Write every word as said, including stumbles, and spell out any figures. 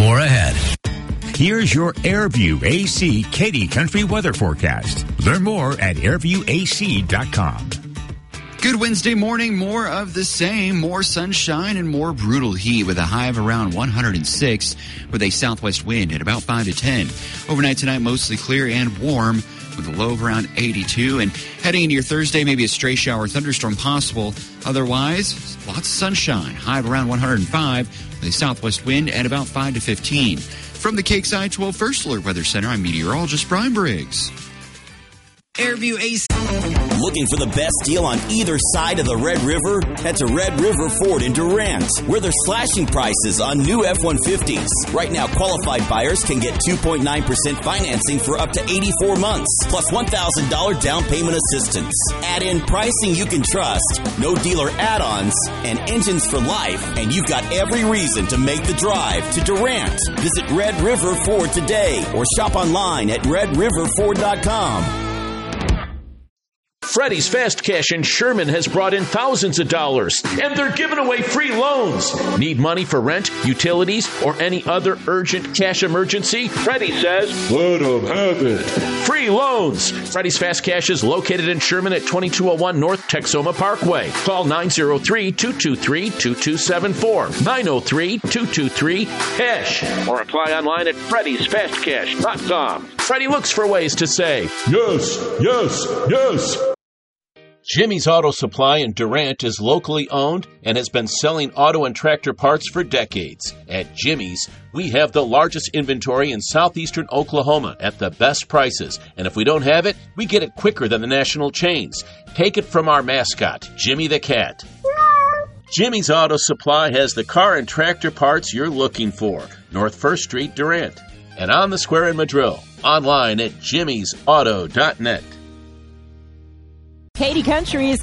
more ahead. Here's your Airview A C Katy Country weather forecast. Learn more at airview a c dot com. Good Wednesday morning. More of the same. More sunshine and more brutal heat with a high of around one hundred six with a southwest wind at about five to ten. Overnight tonight, mostly clear and warm with a low of around eighty-two. And heading into your Thursday, maybe a stray shower thunderstorm possible. Otherwise, lots of sunshine. High of around one hundred five with a southwest wind at about five to fifteen. From the Cakeside twelve First Alert Weather Center, I'm meteorologist Brian Briggs. Airview A C. Looking for the best deal on either side of the Red River? Head to Red River Ford in Durant, where they're slashing prices on new F one fifties. Right now, qualified buyers can get two point nine percent financing for up to eighty-four months, plus one thousand dollars down payment assistance. Add in pricing you can trust, no dealer add-ons, and engines for life, and you've got every reason to make the drive to Durant. Visit Red River Ford today or shop online at red river ford dot com. Freddy's Fast Cash in Sherman has brought in thousands of dollars, and they're giving away free loans. Need money for rent, utilities, or any other urgent cash emergency? Freddy says, let them have it. Free loans. Freddy's Fast Cash is located in Sherman at twenty-two oh one North Texoma Parkway. Call nine oh three, two two three, two two seven four, nine oh three, two two three, cash, or apply online at freddys fast cash dot com. Freddy looks for ways to say, yes, yes, yes. Jimmy's Auto Supply in Durant is locally owned and has been selling auto and tractor parts for decades. At Jimmy's, we have the largest inventory in southeastern Oklahoma at the best prices. And if we don't have it, we get it quicker than the national chains. Take it from our mascot, Jimmy the Cat. Jimmy's Auto Supply has the car and tractor parts you're looking for. North First Street, Durant. And on the square in Madrill. Online at jimmys auto dot net. Katy Country is